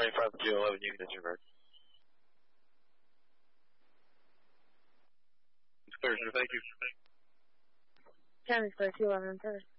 25 to 11, you can disregard. It's clear, sir. Thank you. County Square 211 first.